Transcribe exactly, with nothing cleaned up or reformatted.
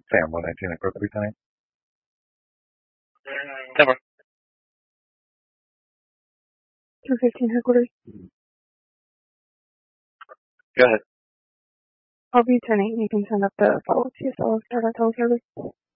Sam, one nineteen at Brooklyn tonight. Never. two fifteen headquarters. Go ahead. I'll be ten eight. You can send up the follow-up to yourself. Start our teleservice.